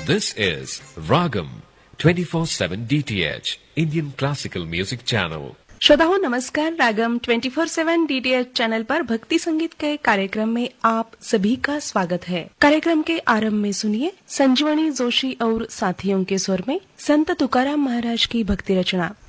This is Ragam 24/7 DTH Indian Classical Music Channel. श्रोताओं नमस्कार। रागम 24/7 DTH channel पर भक्ति संगीत के कार्यक्रम में आप सभी का स्वागत है। कार्यक्रम के आरंभ में सुनिए संजीवनी जोशी और साथियों के स्वर में संत तुकाराम महाराज की भक्ति रचना